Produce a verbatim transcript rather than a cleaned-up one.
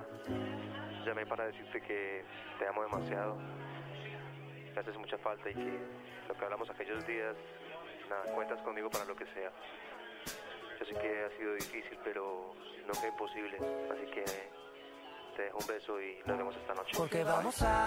Llamé para decirte que te amo demasiado, me haces mucha falta y que lo que hablamos aquellos días, nada, cuentas conmigo para lo que sea. Yo sé que ha sido difícil, pero nunca imposible, así que te dejo un beso y nos vemos esta noche. Porque vamos a